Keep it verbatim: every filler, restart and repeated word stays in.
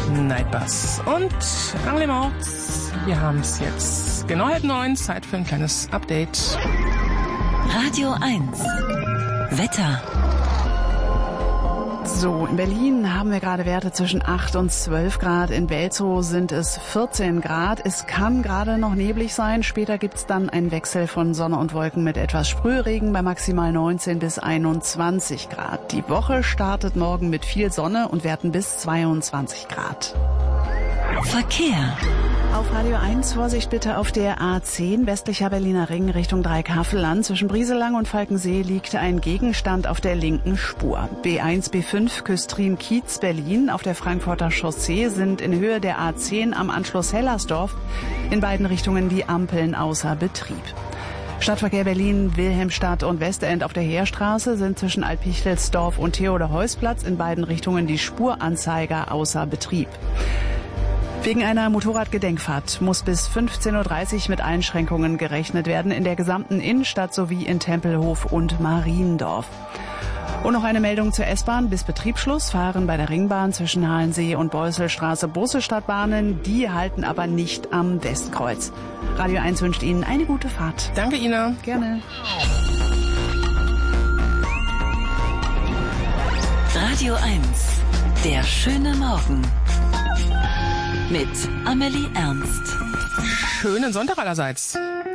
Nightbus und Anglemorts. Wir haben es jetzt genau halb neun, Zeit für ein kleines Update. Radio eins. Wetter. So, in Berlin haben wir gerade Werte zwischen acht und zwölf Grad. In Belzow sind es vierzehn Grad. Es kann gerade noch neblig sein. Später gibt's dann einen Wechsel von Sonne und Wolken mit etwas Sprühregen bei maximal neunzehn bis einundzwanzig Grad. Die Woche startet morgen mit viel Sonne und Werten bis zweiundzwanzig Grad. Verkehr. Auf Radio eins Vorsicht bitte auf der A zehn, westlicher Berliner Ring Richtung Dreieckhavelland. Zwischen Brieselang und Falkensee liegt ein Gegenstand auf der linken Spur. B eins, B fünf, Küstrin-Kiez, Berlin. Auf der Frankfurter Chaussee sind in Höhe der A zehn am Anschluss Hellersdorf in beiden Richtungen die Ampeln außer Betrieb. Stadtverkehr Berlin, Wilhelmstadt und Westend auf der Heerstraße sind zwischen Alpichtelsdorf und Theodor-Heuss-Platz in beiden Richtungen die Spuranzeiger außer Betrieb. Wegen einer Motorradgedenkfahrt muss bis fünfzehn Uhr dreißig mit Einschränkungen gerechnet werden in der gesamten Innenstadt sowie in Tempelhof und Mariendorf. Und noch eine Meldung zur S-Bahn. Bis Betriebsschluss fahren bei der Ringbahn zwischen Halensee und Beusselstraße Busse Stadtbahnen. Die halten aber nicht am Westkreuz. Radio eins wünscht Ihnen eine gute Fahrt. Danke, Ina. Gerne. Radio eins. Der schöne Morgen. Mit Amelie Ernst. Schönen Sonntag allerseits.